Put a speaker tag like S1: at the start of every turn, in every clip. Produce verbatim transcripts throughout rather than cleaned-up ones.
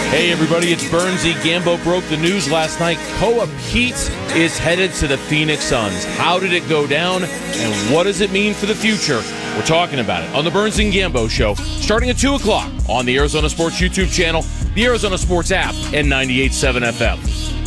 S1: Hey everybody, it's Bernsey. Gambo broke the news last night. Koa Pete is headed to the Phoenix Suns. How did it go down, and what does it mean for the future? We're talking about it on the Bernsey and Gambo Show, starting at two o'clock on the Arizona Sports YouTube channel, the Arizona Sports app, and ninety-eight point seven F M.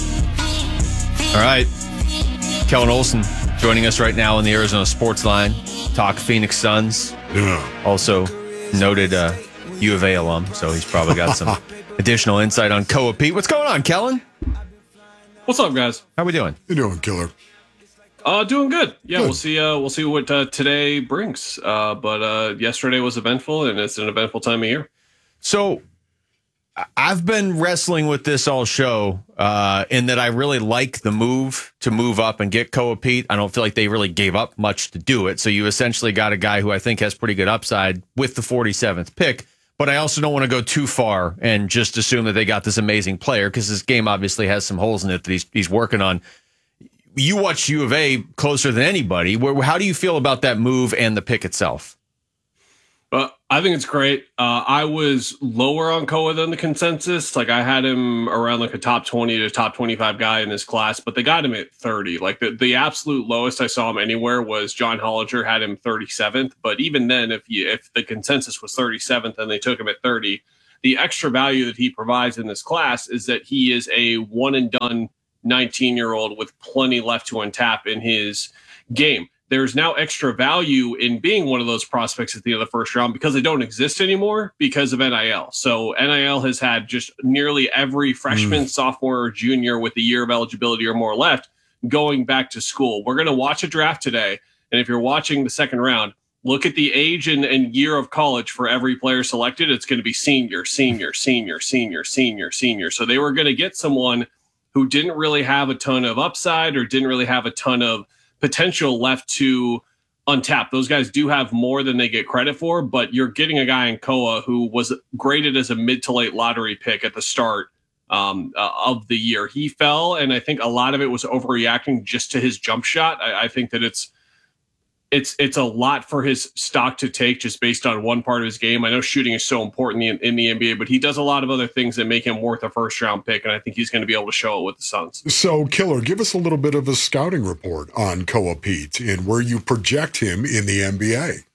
S2: All right. Kellen Olson joining us right now on the Arizona Sports Line. Talk Phoenix Suns.
S3: Yeah.
S2: Also noted uh, U of A alum, so he's probably got some additional insight on Koa Pete. What's going on, Kellen?
S4: What's up, guys?
S2: How we doing?
S3: You doing, killer?
S4: Uh, doing good. Yeah,
S3: Good.
S4: we'll see. Uh, we'll see what uh, today brings. Uh, but uh, yesterday was eventful, and it's an eventful time of year.
S2: So I- I've been wrestling with this all show uh, in that I really like the move to move up and get Koa Pete. I don't feel like they really gave up much to do it. So you essentially got a guy who I think has pretty good upside with the forty-seventh pick. But I also don't want to go too far and just assume that they got this amazing player, because this game obviously has some holes in it that he's, he's working on. You watch U of A closer than anybody. Where, how do you feel about that move and the pick itself?
S4: But I think it's great. Uh, I was lower on Koa than the consensus. Like I had him around like a top twenty to top twenty-five guy in this class, but they got him at thirty. Like the, the absolute lowest I saw him anywhere was John Hollinger had him thirty-seventh. But even then, if you if the consensus was thirty-seventh and they took him at thirty, the extra value that he provides in this class is that he is a one and done nineteen year old with plenty left to untap in his game. There's now extra value in being one of those prospects at the end of the first round because they don't exist anymore because of N I L. So N I L has had just nearly every freshman, mm. sophomore, or junior with a year of eligibility or more left going back to school. We're going to watch a draft today. And if you're watching the second round, look at the age and, and year of college for every player selected. It's going to be senior, senior, senior, senior, senior, senior. So they were going to get someone who didn't really have a ton of upside or didn't really have a ton of potential left to untap. Those guys do have more than they get credit for, but you're getting a guy in Koa who was graded as a mid to late lottery pick at the start um, uh, of the year. He fell, and I think a lot of it was overreacting just to his jump shot. I, I think that it's it's it's a lot for his stock to take just based on one part of his game. I know shooting is so important in, in the N B A, but he does a lot of other things that make him worth a first round pick, and I think he's going to be able to show it with the Suns.
S3: So, Killer, give us a little bit of a scouting report on Koa Pete and where you project him in the N B A.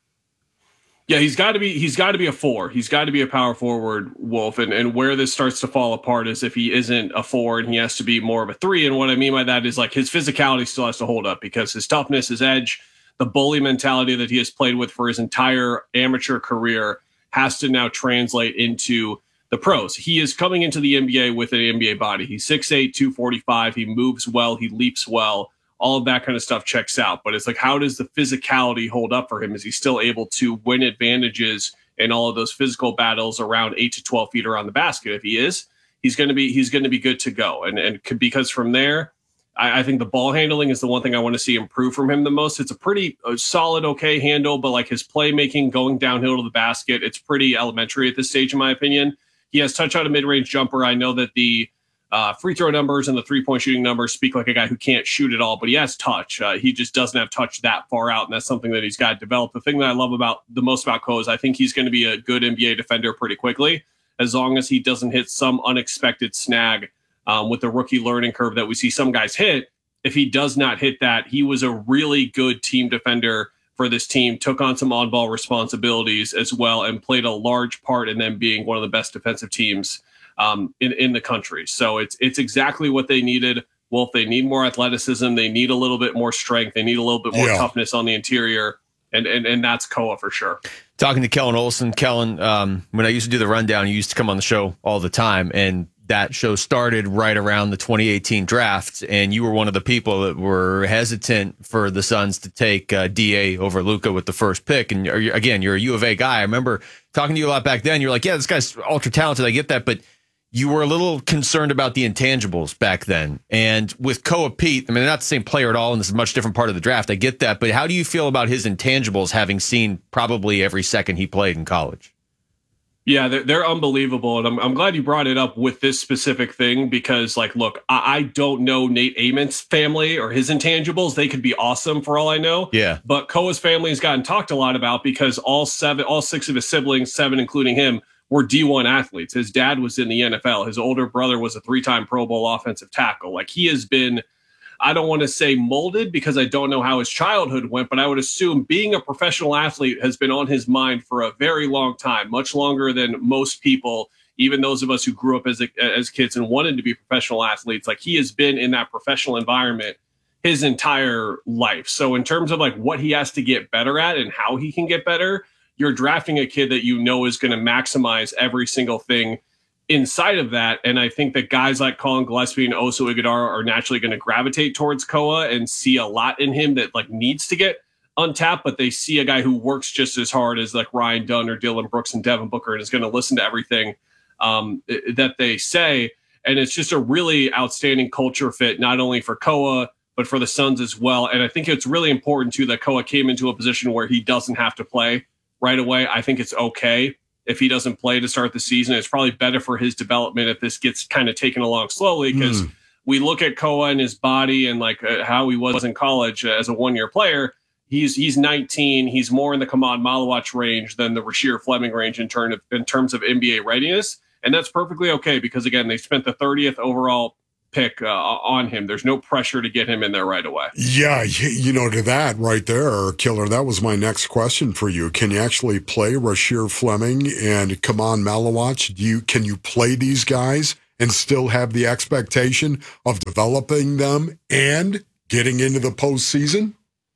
S4: Yeah, he's got to be he's got to be a four. He's got to be a power forward, Wolf. And, and where this starts to fall apart is if he isn't a four and he has to be more of a three. And what I mean by that is like his physicality still has to hold up because his toughness, his edge, the bully mentality that he has played with for his entire amateur career has to now translate into the pros. He is coming into the N B A with an N B A body. He's six eight, two forty-five. He moves well. He leaps well. All of that kind of stuff checks out. But it's like, how does the physicality hold up for him? Is he still able to win advantages in all of those physical battles around eight to twelve feet around the basket? If he is, he's going to be he's going to be good to go. And and because from there, I think the ball handling is the one thing I want to see improve from him the most. It's a pretty uh, solid, okay handle, but like his playmaking going downhill to the basket, it's pretty elementary at this stage, in my opinion. He has touch on a mid-range jumper. I know that the uh, free throw numbers and the three-point shooting numbers speak like a guy who can't shoot at all, but he has touch. Uh, he just doesn't have touch that far out, and that's something that he's got to develop. The thing that I love about the most about Koa is I think he's going to be a good N B A defender pretty quickly, as long as he doesn't hit some unexpected snag Um, with the rookie learning curve that we see some guys hit. If he does not hit that, he was a really good team defender for this team, took on some on-ball responsibilities as well, and played a large part in them being one of the best defensive teams um, in, in the country. So it's it's exactly what they needed. Well, if they need more athleticism, they need a little bit more strength, they need a little bit more
S3: yeah.
S4: toughness on the interior, and, and, and that's Koa for sure.
S2: Talking to Kellen Olson. Kellen, um, when I used to do the rundown, you used to come on the show all the time, and that show started right around the twenty eighteen draft, and you were one of the people that were hesitant for the Suns to take uh, D A over Luka with the first pick. And you're, again, you're a U of A guy. I remember talking to you a lot back then. You're like, yeah, this guy's ultra talented. I get that. But you were a little concerned about the intangibles back then. And with Koa Pete, I mean, they're not the same player at all, and this is a much different part of the draft. I get that. But how do you feel about his intangibles, having seen probably every second he played in college?
S4: Yeah, they're, they're unbelievable. And I'm, I'm glad you brought it up with this specific thing because, like, look, I, I don't know Nate Amon's family or his intangibles. They could be awesome for all I know.
S2: Yeah.
S4: But Koa's family has gotten talked a lot about because all seven, all six of his siblings, seven including him, were D one athletes. His dad was in the N F L. His older brother was a three-time Pro Bowl offensive tackle. Like, he has been, I don't want to say molded because I don't know how his childhood went, but I would assume being a professional athlete has been on his mind for a very long time, much longer than most people, even those of us who grew up as a, as kids and wanted to be professional athletes. Like, he has been in that professional environment his entire life. So in terms of like what he has to get better at and how he can get better, you're drafting a kid that you know is going to maximize every single thing inside of that. And I think that guys like Colin Gillespie and Oso Ighodaro are naturally going to gravitate towards Koa and see a lot in him that like needs to get untapped, but they see a guy who works just as hard as like Ryan Dunn or Dylan Brooks and Devin Booker and is going to listen to everything um, that they say. And it's just a really outstanding culture fit, not only for Koa, but for the Suns as well. And I think it's really important, too, that Koa came into a position where he doesn't have to play right away. I think it's okay if he doesn't play to start the season. It's probably better for his development if this gets kind of taken along slowly, because mm. we look at Koa and his body and like uh, how he was in college uh, as a one-year player. He's he's nineteen. He's more in the Kaman Malawach range than the Rasheer Fleming range in, turn of, in terms of N B A readiness. And that's perfectly okay because, again, they spent the thirtieth overall pick uh, on him. There's no pressure to get him in there right away.
S3: Yeah, you know, to that right there, Killer, that was my next question for you. Can you actually play Rasheer Fleming and Kaman Malawach? Do you can you play these guys and still have the expectation of developing them and getting into the postseason?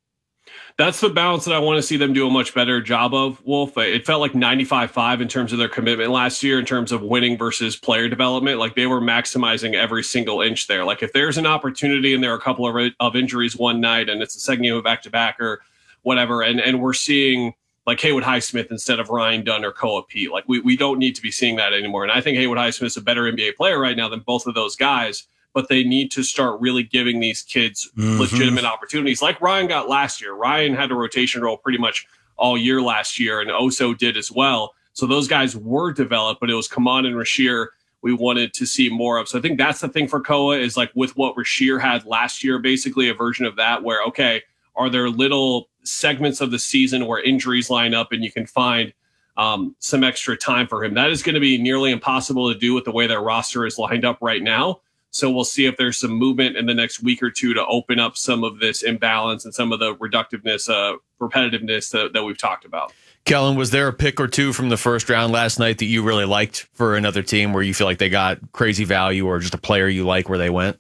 S4: That's the balance that I want to see them do a much better job of, Wolf. It felt like ninety-five five in terms of their commitment last year in terms of winning versus player development. Like, they were maximizing every single inch there. Like, if there's an opportunity and there are a couple of, of injuries one night and it's the second game of back-to-back or whatever, and, and we're seeing like Haywood Highsmith instead of Ryan Dunn or Koa Pete, like we, we don't need to be seeing that anymore. And I think Haywood Highsmith is a better N B A player right now than both of those guys. But they need to start really giving these kids mm-hmm. legitimate opportunities like Ryan got last year. Ryan had a rotation role pretty much all year last year, and Oso did as well. So those guys were developed, but it was Kaman and Rasheer we wanted to see more of. So I think that's the thing for Koa is like with what Rasheer had last year, basically a version of that where, okay, are there little segments of the season where injuries line up and you can find um, some extra time for him? That is going to be nearly impossible to do with the way their roster is lined up right now. So we'll see if there's some movement in the next week or two to open up some of this imbalance and some of the reductiveness, uh, repetitiveness that, that we've talked about.
S2: Kellen, was there a pick or two from the first round last night that you really liked for another team where you feel like they got crazy value or just a player you like where they went?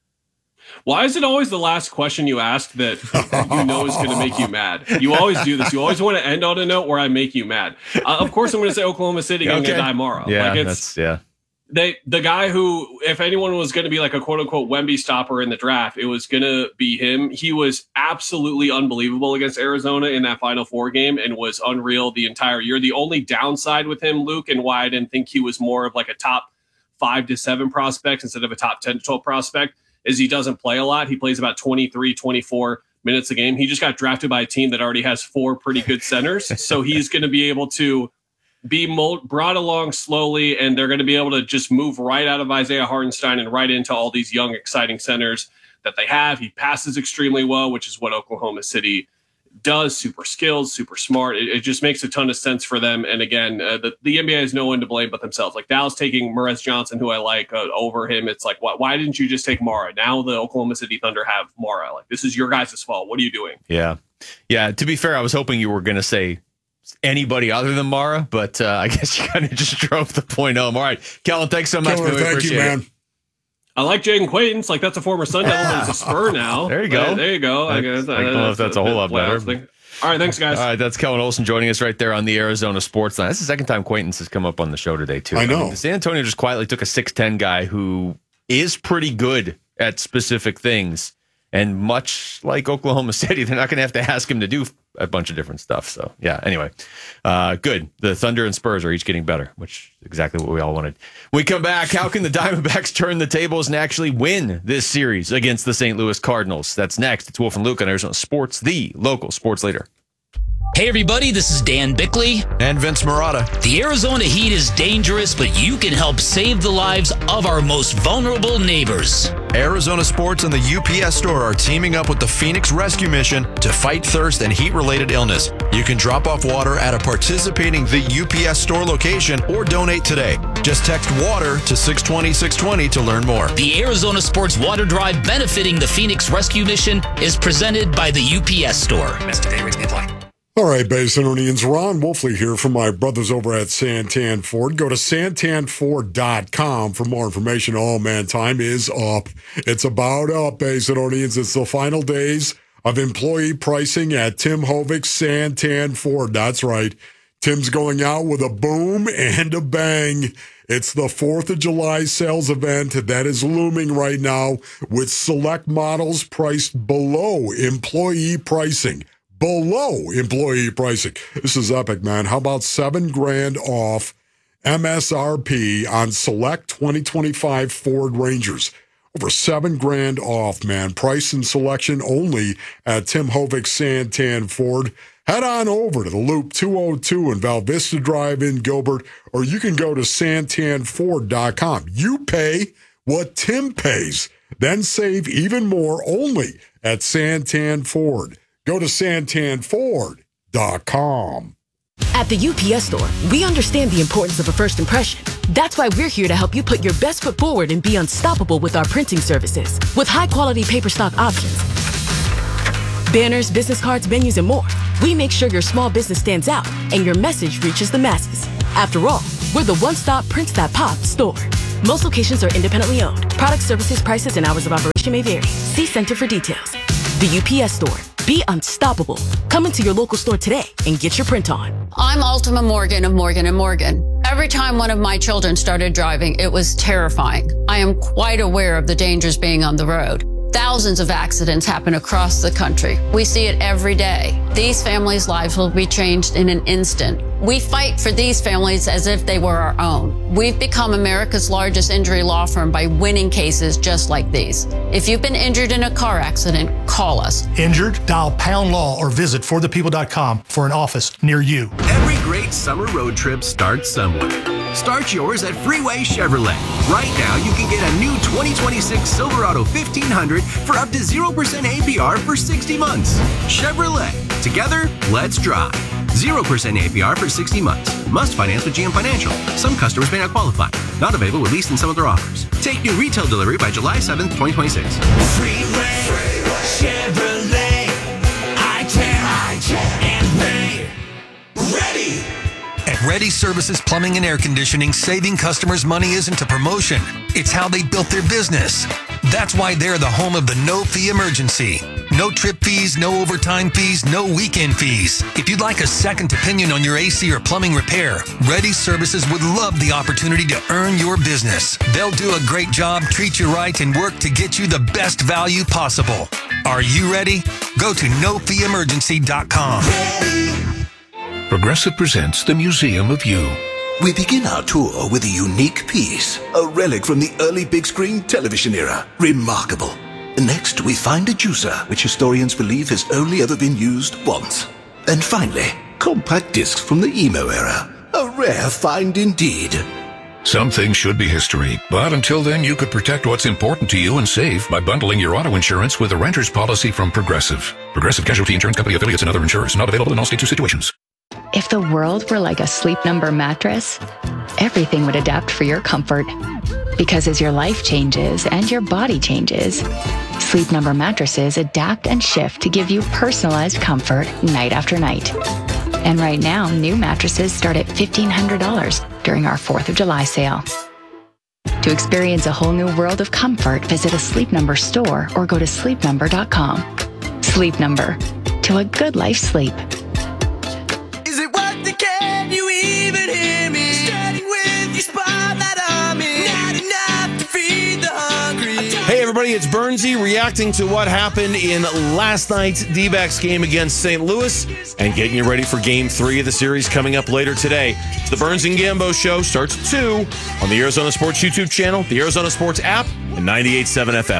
S4: Why is it always the last question you ask that you know is going to make you mad? You always do this. You always want to end on a note where I make you mad. Uh, of course, I'm going to say Oklahoma City and okay. Mara.
S2: Yeah,
S4: like it's,
S2: that's, yeah.
S4: They, the guy who, if anyone was going to be like a quote unquote Wemby stopper in the draft, it was going to be him. He was absolutely unbelievable against Arizona in that Final Four game and was unreal the entire year. The only downside with him, Luke, and why I didn't think he was more of like a top five to seven prospect instead of a top ten to twelve prospect is he doesn't play a lot. He plays about twenty-three, twenty-four minutes a game. He just got drafted by a team that already has four pretty good centers. So he's going to be able to be mold, brought along slowly, and they're going to be able to just move right out of Isaiah Hartenstein and right into all these young, exciting centers that they have. He passes extremely well, which is what Oklahoma City does. Super skilled, super smart. It, it just makes a ton of sense for them. And again, uh, the, the N B A has no one to blame but themselves. Like Dallas taking Morez Johnson, who I like, uh, over him. It's like, why, why didn't you just take Mara? Now the Oklahoma City Thunder have Mara. Like, this is your guys' fault. What are you doing?
S2: Yeah. Yeah. To be fair, I was hoping you were going to say anybody other than Mara, but uh, I guess you kind of just drove the point home. All right, Kellen, thanks so much.
S3: Kellen,
S2: man.
S3: thank you, man.
S2: It.
S4: I like Jaden Quaintance. Like, that's a former Sun Devil, but he's a Spur now.
S2: There you go.
S4: Uh, there you go.
S2: I,
S4: I, guess,
S2: I don't know if that's a, a whole lot better.
S4: Thing. All right, thanks, guys.
S2: All right, that's Kellen Olson joining us right there on the Arizona Sports Line. That's the second time Quaintance has come up on the show today, too.
S3: I know. I
S2: mean, San Antonio just quietly took a six ten guy who is pretty good at specific things. And much like Oklahoma City, they're not going to have to ask him to do a bunch of different stuff. So, yeah, anyway, uh, good. The Thunder and Spurs are each getting better, which is exactly what we all wanted. When we come back, how can the Diamondbacks turn the tables and actually win this series against the Saint Louis Cardinals? That's next. It's Wolf and Luke on Arizona Sports, the local sports leader.
S5: Hey everybody, this is Dan Bickley.
S6: And Vince Marotta.
S5: The Arizona heat is dangerous, but you can help save the lives of our most vulnerable neighbors.
S6: Arizona Sports and the U P S Store are teaming up with the Phoenix Rescue Mission to fight thirst and heat-related illness. You can drop off water at a participating The U P S Store location or donate today. Just text WATER to six twenty, six twenty to learn more.
S5: The Arizona Sports Water Drive benefiting the Phoenix Rescue Mission is presented by the U P S Store.
S3: All right, Basinonians, Ron Wolfley here from my brothers over at Santan Ford. Go to santan ford dot com for more information. Oh, man, time is up. It's about up, Basinonians. It's the final days of employee pricing at Tim Hovig's Santan Ford. That's right. Tim's going out with a boom and a bang. It's the fourth of July sales event that is looming right now with select models priced below employee pricing. Below employee pricing. This is epic, man. How about seven grand off M S R P on select twenty twenty-five Ford Rangers? Over seven grand off, man. Price and selection only at Tim Hovig's Santan Ford. Head on over to the Loop two oh two in Val Vista Drive in Gilbert, or you can go to santan ford dot com. You pay what Tim pays, then save even more only at Santan Ford. Go to santan ford dot com.
S7: At the U P S Store, we understand the importance of a first impression. That's why we're here to help you put your best foot forward and be unstoppable with our printing services. With high-quality paper stock options, banners, business cards, menus, and more, we make sure your small business stands out and your message reaches the masses. After all, we're the one-stop prints that pop store. Most locations are independently owned. Product, services, prices, and hours of operation may vary. See Center for details. The U P S Store. Be unstoppable. Come into your local store today and get your print on.
S8: I'm Ultima Morgan of Morgan and Morgan. Every time one of my children started driving, it was terrifying. I am quite aware of the dangers being on the road. Thousands of accidents happen across the country. We see it every day. These families' lives will be changed in an instant. We fight for these families as if they were our own. We've become America's largest injury law firm by winning cases just like these. If you've been injured in a car accident, call us.
S9: Injured? Dial Pound Law or visit for the people dot com for an office near you.
S10: Every great summer road trip starts somewhere. Start yours at Freeway Chevrolet. Right now, you can get a new twenty twenty-six Silverado fifteen hundred for up to zero percent A P R for sixty months. Chevrolet. Together, let's drive. zero percent A P R for sixty months. Must finance with G M Financial. Some customers may not qualify. Not available with lease and some other offers. Take new retail delivery by July seventh, twenty twenty-six.
S11: Freeway, Freeway. Chevrolet. I can, I can, and they ready.
S12: At Ready Services Plumbing and Air Conditioning, saving customers money isn't a promotion. It's how they built their business. That's why they're the home of the no-fee emergency. No trip fees, no overtime fees, no weekend fees. If you'd like a second opinion on your A C or plumbing repair, Ready Services would love the opportunity to earn your business. They'll do a great job, treat you right, and work to get you the best value possible. Are you ready? Go to no fee emergency dot com.
S13: Progressive presents the Museum of You.
S14: We begin our tour with a unique piece, a relic from the early big screen television era. Remarkable. Next, we find a juicer, which historians believe has only ever been used once. And finally, compact discs from the emo era. A rare find indeed.
S13: Some things should be history, but until then, you could protect what's important to you and save by bundling your auto insurance with a renter's policy from Progressive. Progressive Casualty Insurance Company affiliates and other insurers. Not available in all states or situations.
S15: If the world were like a Sleep Number mattress, everything would adapt for your comfort. Because as your life changes and your body changes, Sleep Number mattresses adapt and shift to give you personalized comfort night after night. And right now, new mattresses start at fifteen hundred dollars during our fourth of July sale. To experience a whole new world of comfort, visit a Sleep Number store or go to sleep number dot com. Sleep Number. To a good life sleep.
S11: Is it worth the can you even hear me? Starting with your spotlight on me. Not enough to feed the hungry.
S1: Hey, everybody, it's Bernsey reacting to what happened in last night's D-backs game against Saint Louis and getting you ready for game three of the series coming up later today. It's the Burns and Gambo Show starts at two on the Arizona Sports YouTube channel, the Arizona Sports app, and ninety-eight point seven F M.